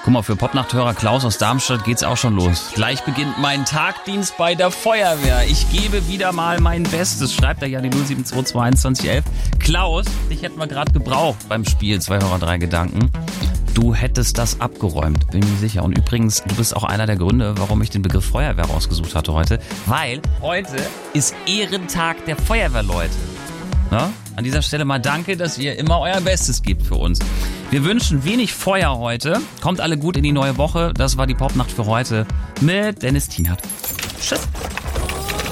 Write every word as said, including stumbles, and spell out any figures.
Guck mal, für Popnachthörer Klaus aus Darmstadt geht's auch schon los. Gleich beginnt mein Tagdienst bei der Feuerwehr. Ich gebe wieder mal mein Bestes. Schreibt er ja die null sieben zwei zwei einundzwanzig elf. Klaus, dich hätten wir gerade gebraucht beim Spiel zwei Hörer, drei Gedanken. Du hättest das abgeräumt, bin mir sicher. Und übrigens, du bist auch einer der Gründe, warum ich den Begriff Feuerwehr rausgesucht hatte heute. Weil heute ist Ehrentag der Feuerwehrleute. Na? An dieser Stelle mal danke, dass ihr immer euer Bestes gebt für uns. Wir wünschen wenig Feuer heute. Kommt alle gut in die neue Woche. Das war die Popnacht für heute mit Dennis Tienert. Tschüss.